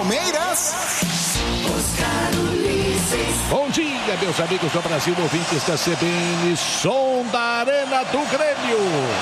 Palmeiras. Bom dia, meus amigos do Brasil, ouvintes da CBN, som da Arena do Grêmio.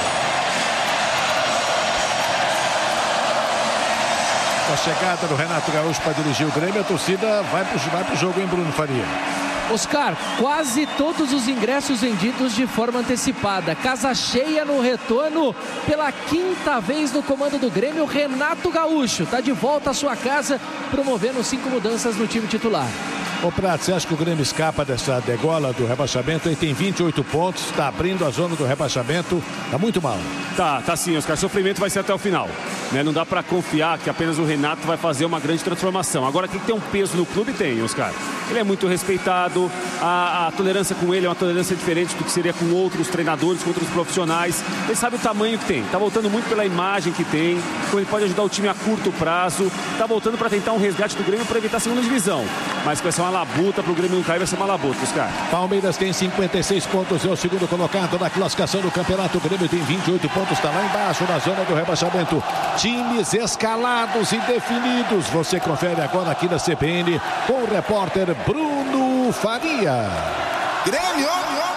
Com a chegada do Renato Gaúcho para dirigir o Grêmio, a torcida vai pro jogo, hein, Bruno Faria? Oscar, quase todos os ingressos vendidos de forma antecipada. Casa cheia no retorno pela quinta vez no comando do Grêmio. Renato Gaúcho está de volta à sua casa, promovendo 5 mudanças no time titular. Ô Prato, você acha que o Grêmio escapa dessa degola do rebaixamento? Ele tem 28 pontos, está abrindo a zona do rebaixamento, tá muito mal. Tá sim, Oscar. O sofrimento vai ser até o final, né? Não dá para confiar que apenas o Renato vai fazer uma grande transformação. Agora, quem tem um peso no clube tem, Oscar. Ele é muito respeitado, a tolerância com ele é uma tolerância diferente do que seria com outros treinadores, com outros profissionais. Ele sabe o tamanho que tem, tá voltando muito pela imagem que tem, como ele pode ajudar o time a curto prazo, tá voltando para tentar um resgate do Grêmio para evitar a segunda divisão. Mas vai ser uma labuta pro Grêmio não cair, vai ser uma labuta, Oscar. Palmeiras tem 56 pontos, é o segundo colocado na classificação do campeonato. O Grêmio tem 28 pontos, está lá embaixo na zona do rebaixamento. Times escalados e definidos. Você confere agora aqui na CBN com o repórter Bruno Faria. Grêmio!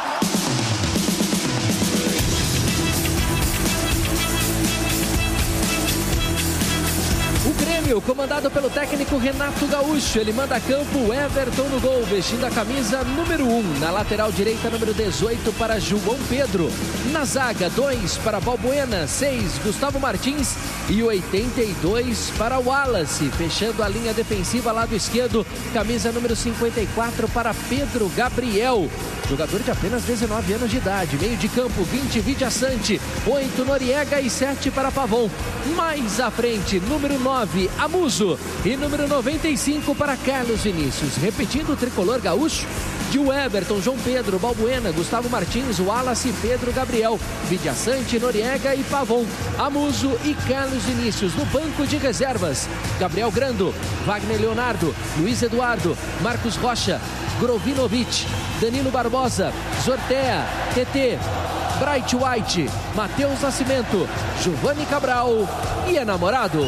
O Grêmio, comandado pelo técnico Renato Gaúcho, ele manda a campo o Everton no gol, vestindo a camisa número 1. Na lateral direita, número 18 para João Pedro. Na zaga, 2 para Balbuena, 6 Gustavo Martins e 82 para Wallace. Fechando a linha defensiva, lado esquerdo, camisa número 54 para Pedro Gabriel. Jogador de apenas 19 anos de idade. Meio de campo, 20 Vidia Sante, 8 Noriega e 7 para Pavon. Mais à frente, número 9 Amuso e número 95 para Carlos Vinícius. Repetindo o tricolor gaúcho de Everton, João Pedro, Balbuena, Gustavo Martins, Wallace, Pedro Gabriel, Vidia Sante, Noriega e Pavon. Amuso e Carlos Vinícius no banco de reservas. Gabriel Grando, Wagner Leonardo, Luiz Eduardo, Marcos Rocha, Grovinovic, Danilo Barbosa, Zortea, TT, Bright White, Matheus Nascimento, Giovanni Cabral e Enamorado.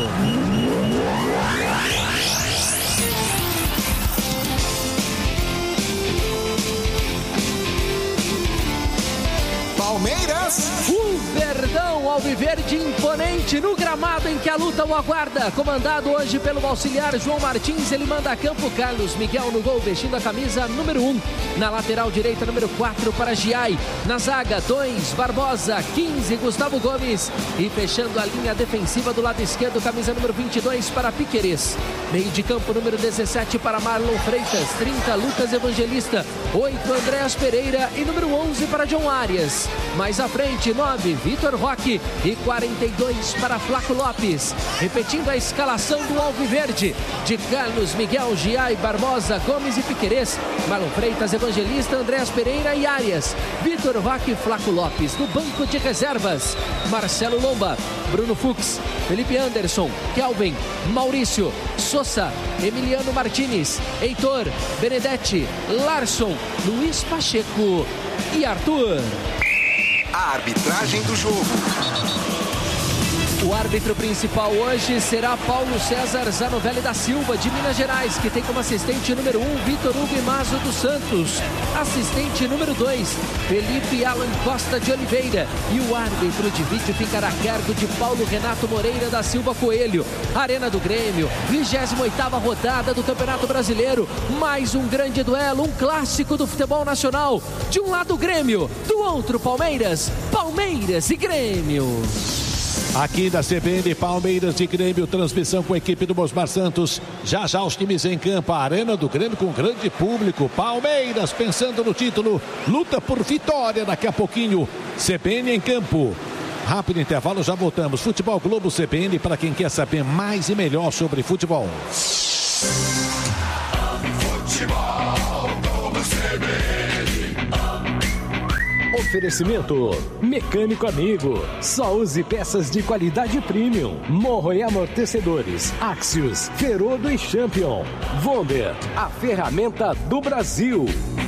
Palmeiras. Verdão alviverde imponente no gramado em que a luta o aguarda. Comandado hoje pelo auxiliar João Martins, ele manda a campo Carlos Miguel no gol, vestindo a camisa número 1. Na lateral direita, número 4 para Giai. Na zaga, 2 Barbosa, 15 Gustavo Gomes. E fechando a linha defensiva do lado esquerdo, camisa número 22 para Piquerez. Meio de campo, número 17 para Marlon Freitas, 30 Lucas Evangelista, 8 Andréas Pereira e número 11 para John Arias. Mais à frente, 9 Vitor Roque e 42 para Flaco Lopes. Repetindo a escalação do alviverde de Carlos Miguel, Giai, Barbosa, Gomes e Piquerez, Marlon Freitas, Evangelista, Andréas Pereira e Arias, Vitor Roque e Flaco Lopes. No banco de reservas, Marcelo Lomba, Bruno Fux, Felipe Anderson, Kelvin, Maurício, Sousa, Emiliano Martinez, Heitor, Benedetti, Larson, Luiz Pacheco e Arthur. A arbitragem do jogo. O árbitro principal hoje será Paulo César Zanovelli da Silva, de Minas Gerais, que tem como assistente número 1, Vitor Hugo Mazo dos Santos. Assistente número 2, Felipe Alan Costa de Oliveira. E o árbitro de vídeo ficará a cargo de Paulo Renato Moreira da Silva Coelho. Arena do Grêmio, 28ª rodada do Campeonato Brasileiro. Mais um grande duelo, um clássico do futebol nacional. De um lado Grêmio, do outro Palmeiras. Palmeiras e Grêmio. Aqui da CBN, Palmeiras e Grêmio, transmissão com a equipe do Mosmar Santos. Já já os times em campo, a Arena do Grêmio com grande público. Palmeiras pensando no título, luta por vitória daqui a pouquinho. CBN em campo. Rápido intervalo, já voltamos. Futebol Globo CBN para quem quer saber mais e melhor sobre futebol. Futebol Globo CBN. Oferecimento Mecânico Amigo. Só use peças de qualidade premium. Morro e amortecedores. Axios, Ferodo e Champion. Vonder, a ferramenta do Brasil.